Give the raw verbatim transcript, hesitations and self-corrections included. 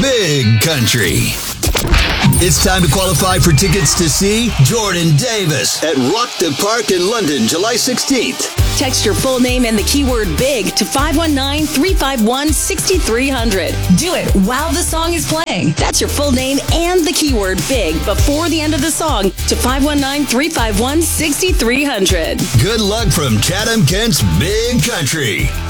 Big Country. It's time to qualify for tickets to see Jordan Davis at Rock the Park in London, July sixteenth. Text your full name and the keyword BIG to five one nine, three five one, six three zero zero. Do it while the song is playing. That's your full name and the keyword BIG before the end of the song to five one nine, three five one, six three zero zero. Good luck from Chatham Kent's Big Country.